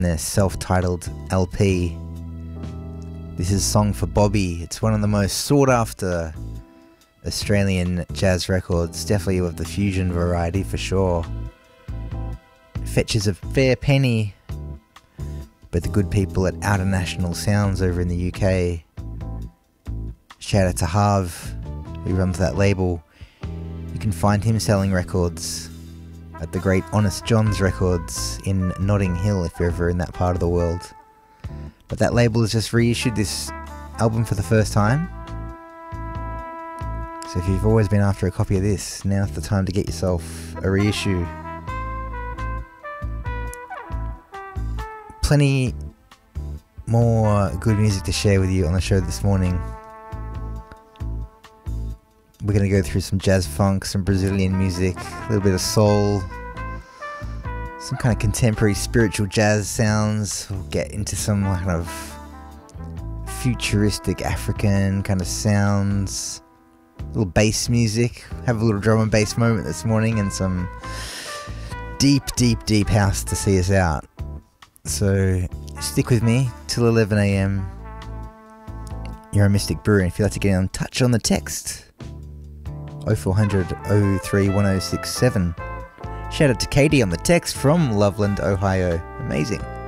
their self-titled LP. This is Song for Bobby. It's one of the most sought after Australian jazz records, definitely of the fusion variety for sure. Fetches a fair penny, but the good people at Outer National Sounds over in the UK, shout out to Harv, who runs that label. You can find him selling records at the great Honest John's Records in Notting Hill if you're ever in that part of the world. But that label has just reissued this album for the first time. So if you've always been after a copy of this, now's the time to get yourself a reissue. Plenty more good music to share with you on the show this morning. We're going to go through some jazz funk, some Brazilian music, a little bit of soul, some kind of contemporary spiritual jazz sounds. We'll get into some kind of futuristic African kind of sounds, a little bass music, have a little drum and bass moment this morning, and some deep house to see us out. So stick with me till 11 a.m. You're a Mystic Brewer, and if you'd like to get in touch on the text, 0400 03 1067. Shout out to Katie on the text from Loveland, Ohio. Amazing.